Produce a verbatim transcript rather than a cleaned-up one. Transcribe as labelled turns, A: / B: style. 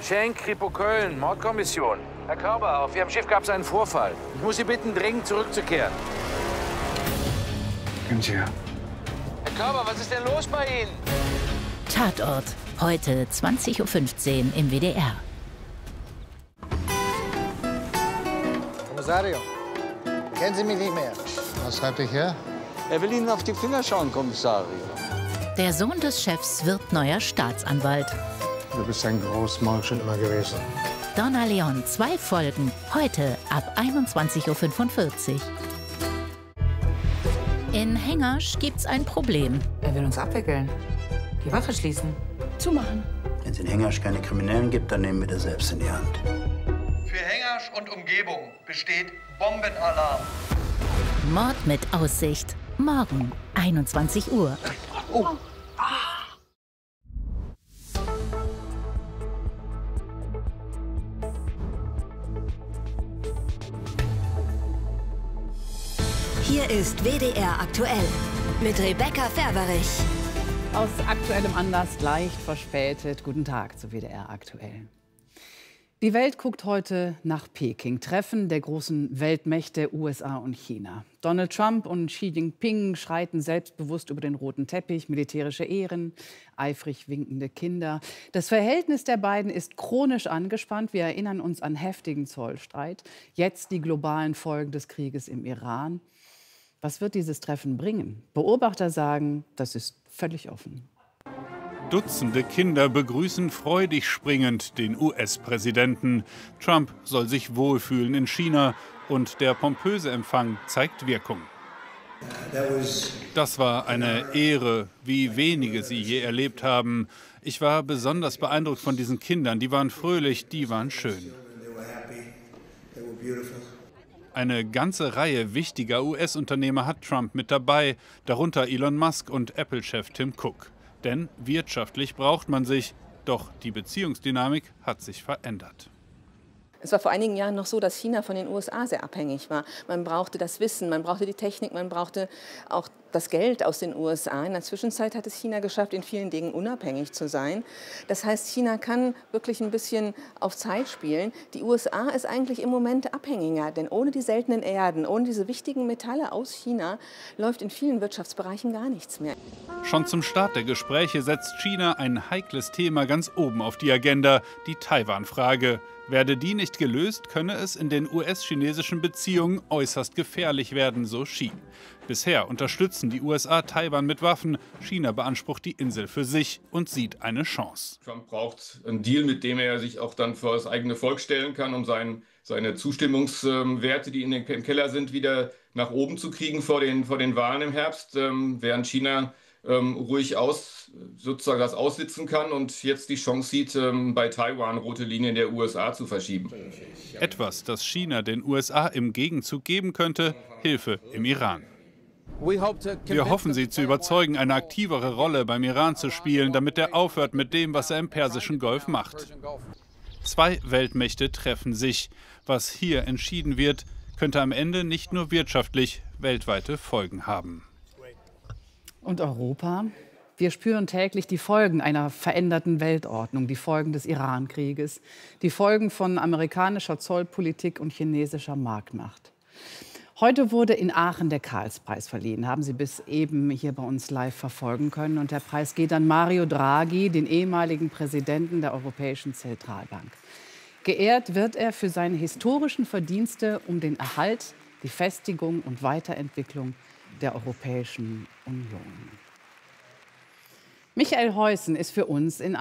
A: Schenk, Kripo Köln, Mordkommission. Herr Körber, auf Ihrem Schiff gab es einen Vorfall. Ich muss Sie bitten, dringend zurückzukehren.
B: Kommen Sie her.
A: Herr Körber, was ist denn los bei Ihnen?
C: Tatort, heute zwanzig Uhr fünfzehn im W D R.
D: Kommissario, kennen Sie mich nicht mehr?
E: Was hat dich her?
F: Er will Ihnen auf die Finger schauen, Kommissario.
C: Der Sohn des Chefs wird neuer Staatsanwalt.
E: Du bist ein Großmaul schon immer gewesen.
C: Donna Leon, zwei Folgen, heute ab einundzwanzig Uhr fünfundvierzig. In Hengersch gibt's ein Problem.
G: Er will uns abwickeln. Die Wache schließen.
H: Zumachen.
I: Wenn es in Hengersch keine Kriminellen gibt, dann nehmen wir das selbst in die Hand.
J: Für Hengersch und Umgebung besteht Bombenalarm.
C: Mord mit Aussicht. Morgen, einundzwanzig Uhr.
J: Oh.
H: Hier ist W D R aktuell mit Rebecca Ferberich.
K: Aus aktuellem Anlass leicht verspätet. Guten Tag zu W D R aktuell. Die Welt guckt heute nach Peking. Treffen der großen Weltmächte U S A und China. Donald Trump und Xi Jinping schreiten selbstbewusst über den roten Teppich, militärische Ehren, eifrig winkende Kinder. Das Verhältnis der beiden ist chronisch angespannt. Wir erinnern uns an heftigen Zollstreit. Jetzt die globalen Folgen des Krieges im Iran. Was wird dieses Treffen bringen? Beobachter sagen, das ist völlig offen.
L: Dutzende Kinder begrüßen freudig springend den U S-Präsidenten. Trump soll sich wohlfühlen in China und der pompöse Empfang zeigt Wirkung. Das war eine Ehre, wie wenige sie je erlebt haben. Ich war besonders beeindruckt von diesen Kindern. Die waren fröhlich, die waren schön. Eine ganze Reihe wichtiger U S-Unternehmer hat Trump mit dabei, darunter Elon Musk und Apple-Chef Tim Cook. Denn wirtschaftlich braucht man sich, doch die Beziehungsdynamik hat sich verändert.
M: Es war vor einigen Jahren noch so, dass China von den U S A sehr abhängig war. Man brauchte das Wissen, man brauchte die Technik, man brauchte auch das Geld aus den U S A. In der Zwischenzeit hat es China geschafft, in vielen Dingen unabhängig zu sein. Das heißt, China kann wirklich ein bisschen auf Zeit spielen. Die U S A ist eigentlich im Moment abhängiger, denn ohne die seltenen Erden, ohne diese wichtigen Metalle aus China läuft in vielen Wirtschaftsbereichen gar nichts mehr.
L: Schon zum Start der Gespräche setzt China ein heikles Thema ganz oben auf die Agenda, die Taiwan-Frage. Werde die nicht gelöst, könne es in den U S-chinesischen Beziehungen äußerst gefährlich werden, so Xi. Bisher unterstützen die U S A Taiwan mit Waffen. China beansprucht die Insel für sich und sieht eine Chance.
N: Trump braucht einen Deal, mit dem er sich auch dann vor das eigene Volk stellen kann, um sein, seine Zustimmungswerte, die in den, im Keller sind, wieder nach oben zu kriegen vor den, vor den Wahlen im Herbst, ähm, während China ähm, ruhig aus, sozusagen das aussitzen kann und jetzt die Chance sieht, ähm, bei Taiwan rote Linien der U S A zu verschieben.
L: Etwas, das China den U S A im Gegenzug geben könnte, Hilfe im Iran. Wir hoffen, sie zu überzeugen, eine aktivere Rolle beim Iran zu spielen, damit er aufhört mit dem, was er im Persischen Golf macht. Zwei Weltmächte treffen sich. Was hier entschieden wird, könnte am Ende nicht nur wirtschaftlich weltweite Folgen haben.
K: Und Europa? Wir spüren täglich die Folgen einer veränderten Weltordnung, die Folgen des Iran-Krieges, die Folgen von amerikanischer Zollpolitik und chinesischer Marktmacht. Heute wurde in Aachen der Karlspreis verliehen, haben Sie bis eben hier bei uns live verfolgen können. Und der Preis geht an Mario Draghi, den ehemaligen Präsidenten der Europäischen Zentralbank. Geehrt wird er für seine historischen Verdienste um den Erhalt, die Festigung und Weiterentwicklung der Europäischen Union. Michael Heusen ist für uns in